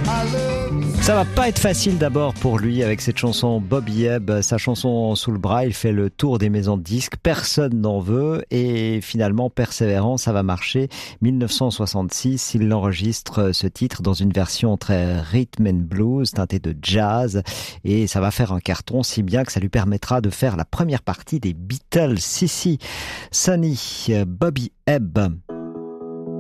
Ça va pas être facile d'abord pour lui avec cette chanson Bobby Hebb, sa chanson sous le bras. Il fait le tour des maisons de disques, personne n'en veut et finalement persévérant, ça va marcher. 1966, il enregistre ce titre dans une version très rhythm and blues, teintée de jazz et ça va faire un carton si bien que ça lui permettra de faire la première partie des Beatles. Si, Sonny, Bobby Hebb.